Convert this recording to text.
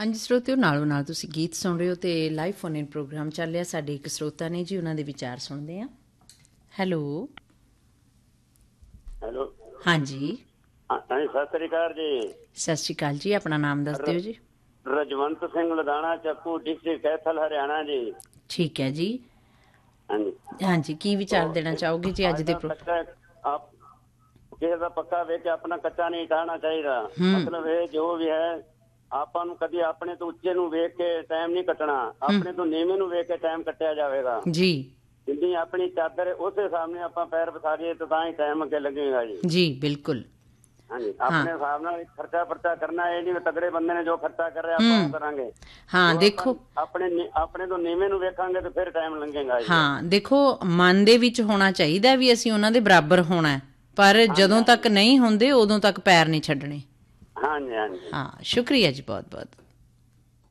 ਹਾਂਜੀ ਸਰੋਤਿਓ, ਨਾਲੋਂ ਨਾਲ ਤੁਸੀਂ ਗੀਤ ਸੁਣ ਰਹੇ ਹੋ ਅਤੇ ਲਾਈਵ ਫੋਨ ਇਨ ਪ੍ਰੋਗਰਾਮ ਚੱਲ ਰਿਹਾ। ਸਾਡੇ ਇੱਕ ਸਰੋਤਾ ਨੇ ਜੀ, ਉਹਨਾਂ ਦੇ ਵਿਚਾਰ ਸੁਣਦੇ ਹਾਂ। ਹੈਲੋ। ਹੈਲੋ। ਹਾਂਜੀ ਹਾਂਜੀ, ਸਤਿ ਸ੍ਰੀ ਅਕਾਲ ਜੀ। ਸਤਿ ਸ਼੍ਰੀ ਅਕਾਲ ਜੀ। ਆਪਣਾ ਨਾਮ ਦੱਸ ਦਿਓ ਜੀ। ਰਜਵੰਤ ਸਿੰਘ ਲੁਧਿਆਣਾ ਚੱਕੂ ਡਿਸਟ੍ਰਿਕਟ ਕੈਥਲ ਹਰਿਆਣਾ ਜੀ। ਠੀਕ ਹੈ ਜੀ। ਹਾਂਜੀ ਹਾਂਜੀ, ਕੀ ਵਿਚਾਰ ਦੇਣਾ ਚਾਹੋਗੇ ਜੀ ਅੱਜ ਦੇ ਕਿਸੇ ਦਾ ਪੱਕਾ ਵੇਖ ਕੇ ਆਪਣਾ ਕੱਚਾ ਨਹੀਂ ਢਾਹਣਾ ਚਾਹੀਦਾ। ਮਤਲਬ ਇਹ ਜੋ ਵੀ ਹੈ, ਆਪਾਂ ਨੂੰ ਕਦੀ ਆਪਣੇ ਤੋਂ ਉੱਚੇ ਨੂੰ ਵੇਖ ਕੇ ਟਾਈਮ ਨਹੀਂ ਕੱਟਣਾ, ਆਪਣੇ ਤੋਂ ਨੀਵੇਂ ਨੂੰ ਵੇਖ ਕੇ ਟਾਈਮ ਕੱਟਿਆ ਜਾਵੇਗਾ ਜੀ। ਜਿੰਨੀ ਆਪਣੀ ਚਾਦਰ ਹੈ ਉਸ ਹਿਸਾਬ ਨਾਲ ਆਪਾਂ ਪੈਰ ਵਿਛਾ ਲਈਏ ਤਾਂ ਹੀ ਟਾਈਮ ਅੱਗੇ ਲੱਗੇਗਾ ਜੀ। ਜੀ ਬਿਲਕੁਲ। ਹਾਂਜੀ, ਆਪਣੇ ਹਿਸਾਬ ਨਾਲ ਖਰਚਾ ਪਰਚਾ ਕਰਨਾ। ਇਹ ਨਹੀਂ ਤਗੜੇ ਬੰਦੇ ਨੇ ਜੋ ਖਰਚਾ ਕਰ ਰਿਹਾ ਆਪਾਂ ਉਹ ਕਰਾਂਗੇ। ਹਾਂ ਦੇਖੋ, ਆਪਣੇ ਤੋਂ ਨੀਵੇਂ ਨੂੰ ਵੇਖਾਂਗੇ ਤੇ ਫਿਰ ਟਾਈਮ ਲੰਘੇਗਾ ਜੀ। ਹਾਂ ਦੇਖੋ, ਮਨ ਦੇ ਵਿੱਚ ਹੋਣਾ ਚਾਹੀਦਾ ਵੀ ਅਸੀਂ ਉਹਨਾਂ ਦੇ ਬਰਾਬਰ ਹੋਣਾ, ਪਰ ਜਦੋਂ ਤੱਕ ਨਹੀਂ ਹੁੰਦੇ ਉਦੋਂ ਤੱਕ ਪੈਰ ਨਹੀਂ ਛੱਡਣੇ। ਹਾਂਜੀ ਹਾਂਜੀ। ਹਾਂ, ਸ਼ੁਕਰੀਆ ਜੀ ਬਹੁਤ ਬਹੁਤ।